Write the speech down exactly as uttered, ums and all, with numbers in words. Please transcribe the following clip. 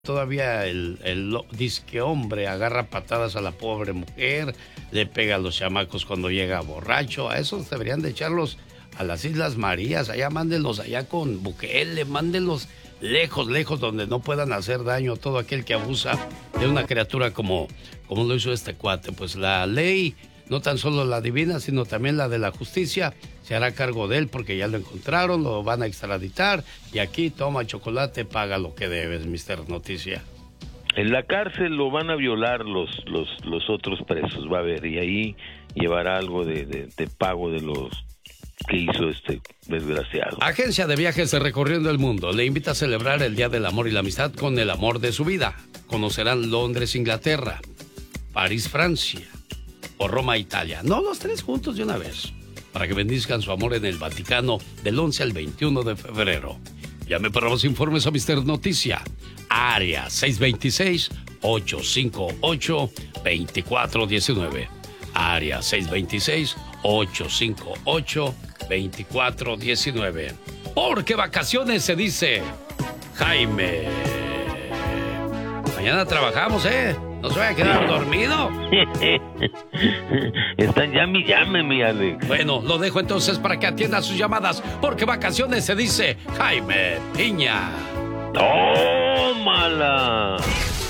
Todavía el, el disque hombre agarra patadas a la pobre mujer, le pega a los chamacos cuando llega borracho. A esos deberían de echarlos a las Islas Marías. Allá mándenlos allá con Bukele, mándenlos lejos, lejos, donde no puedan hacer daño a todo aquel que abusa de una criatura como, como lo hizo este cuate. Pues la ley, no tan solo la divina, sino también la de la justicia, se hará cargo de él porque ya lo encontraron, lo van a extraditar y aquí toma chocolate, paga lo que debes, mister Noticia. En la cárcel lo van a violar los los los otros presos, va a ver, y ahí llevará algo de, de, de pago de los que hizo este desgraciado. Agencia de Viajes de Recorriendo el Mundo le invita a celebrar el Día del Amor y la Amistad con el amor de su vida. Conocerán Londres, Inglaterra, París, Francia o Roma, Italia. No los tres juntos de una vez, para que bendizcan su amor en el Vaticano del once al veintiuno de febrero. Llame para los informes a mister Noticia, área seis dos seis, ocho cinco ocho, dos cuatro uno nueve. Área seis dos seis, ocho cinco ocho, dos cuatro uno nueve. Porque vacaciones se dice Jaime. Mañana trabajamos, ¿eh? No se vaya a quedar dormido. Están llame y llame, mi Alex. Bueno, lo dejo entonces para que atienda sus llamadas, porque vacaciones se dice Jaime Piña. ¡Tómala!